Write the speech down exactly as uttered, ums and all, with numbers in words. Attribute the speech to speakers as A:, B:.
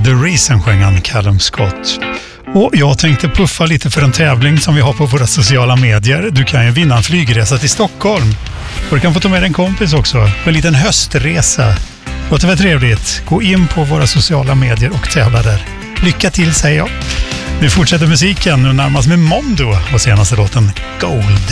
A: The Reason sjöng han, Callum Scott. Och jag tänkte puffa lite för en tävling som vi har på våra sociala medier. Du kan ju vinna en flygresa till Stockholm. Och du kan få ta med en kompis också. En liten höstresa. Låter väl trevligt? Gå in på våra sociala medier och tävla där. Lycka till, säger jag. Vi fortsätter musiken nu närmast med Mondo och senaste låten Gold.